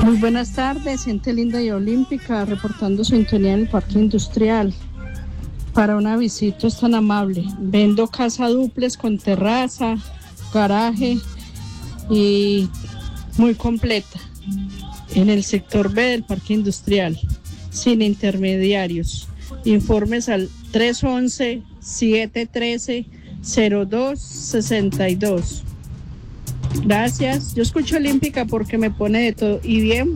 Muy buenas tardes, gente linda y olímpica, reportando sintonía en el Parque Industrial. Para una visita es tan amable. Vendo casa dúplex con terraza, garaje y muy completa. En el sector B del Parque Industrial, sin intermediarios. Informes al 311-713-0262. Gracias. Yo escucho Olímpica porque me pone de todo y bien.